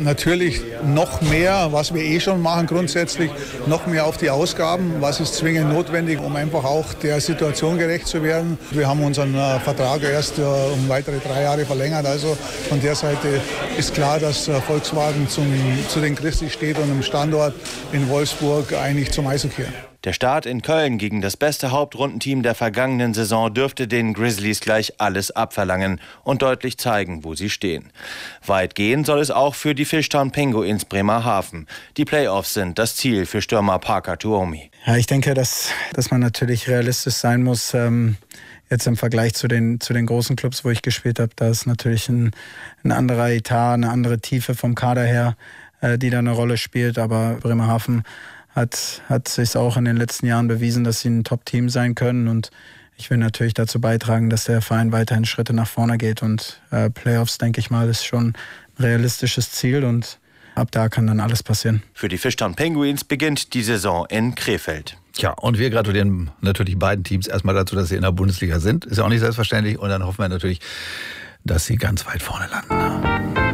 natürlich noch mehr, was wir schon machen grundsätzlich, noch mehr auf die Ausgaben. Was ist zwingend notwendig, um einfach auch der Situation gerecht zu werden. Wir haben unseren Vertrag erst um weitere 3 Jahre verlängert. Also von der Seite ist klar, dass Volkswagen zu den Christi steht und im Standort in Wolfsburg eigentlich zum Eishockey. Der Start in Köln gegen das beste Hauptrundenteam der vergangenen Saison dürfte den Grizzlies gleich alles abverlangen und deutlich zeigen, wo sie stehen. Weit gehen soll es auch für die Fishtown Penguins Bremerhaven. Die Playoffs sind das Ziel für Stürmer Parker Tuomi. Ja, ich denke, dass man natürlich realistisch sein muss. Jetzt im Vergleich zu den großen Clubs, wo ich gespielt habe, da ist natürlich ein anderer Etat, eine andere Tiefe vom Kader her, die da eine Rolle spielt. Aber Bremerhaven hat sich auch in den letzten Jahren bewiesen, dass sie ein Top-Team sein können. Und ich will natürlich dazu beitragen, dass der Verein weiterhin Schritte nach vorne geht. Und Playoffs, denke ich mal, ist schon ein realistisches Ziel. Und ab da kann dann alles passieren. Für die Fishtown Penguins beginnt die Saison in Krefeld. Tja, und wir gratulieren natürlich beiden Teams erstmal dazu, dass sie in der Bundesliga sind. Ist ja auch nicht selbstverständlich. Und dann hoffen wir natürlich, dass sie ganz weit vorne landen.